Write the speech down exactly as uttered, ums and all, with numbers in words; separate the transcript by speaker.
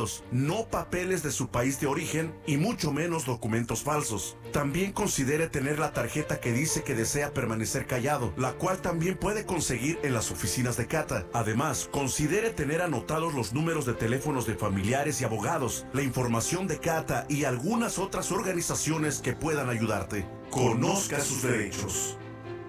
Speaker 1: Unidos, no papeles de su país de origen y mucho menos documentos falsos. También considere tener la tarjeta que dice que desea permanecer callado, la cual también puede conseguir en las oficinas de Cata. Además, considere tener anotados los números de teléfonos de familiares y abogados, la información de Cata y algunas otras organizaciones que puedan ayudarte. Conozca sus derechos.